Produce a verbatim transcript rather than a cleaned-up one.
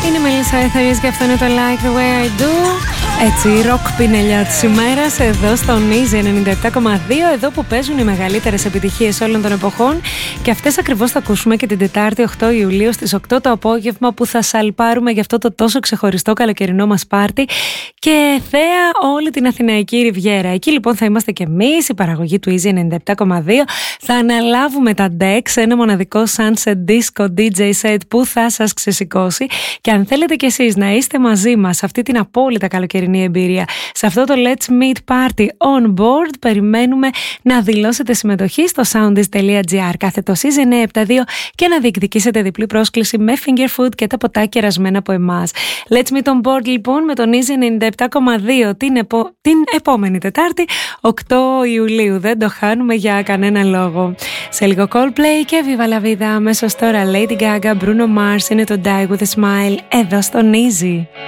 Είναι Μελίσσα Εθερής και αυτό είναι το Like the Way I Do. Έτσι, ροκ πινελιά της ημέρας εδώ στον Easy ενενήντα επτά κόμμα δύο, εδώ που παίζουν οι μεγαλύτερες επιτυχίες όλων των εποχών, και αυτές ακριβώς θα ακούσουμε και την Τετάρτη οκτώ Ιουλίου στις οκτώ το απόγευμα, που θα σαλπάρουμε για αυτό το τόσο ξεχωριστό καλοκαιρινό μας πάρτι και θέα όλη την Αθηναϊκή Ριβιέρα. Εκεί λοιπόν θα είμαστε και εμείς, η παραγωγή του Easy ενενήντα επτά κόμμα δύο. Θα αναλάβουμε τα decks, ένα μοναδικό Sunset Disco ντι τζέι set που θα σας ξεσηκώσει. Και αν θέλετε κι εσείς να είστε μαζί μας σε αυτή την απόλυτα καλοκαιρινή εμπειρία, σε αυτό το Let's Meet Party on board, περιμένουμε να δηλώσετε συμμετοχή στο soundis.gr κάθετος Easy εννιακόσια εβδομήντα δύο και να διεκδικήσετε διπλή πρόσκληση με finger food και τα ποτάκια ρασμένα από εμάς. Let's Meet on board λοιπόν με τον Easy ενενήντα επτά κόμμα δύο την, επο... την επόμενη Τετάρτη οκτώ Ιουλίου. Δεν το χάνουμε για κανένα λόγο. Σε λίγο Coldplay και Viva la Vida. Αμέσως τώρα Lady Gaga, Bruno Mars, είναι το Die with a Smile εδώ στον Easy.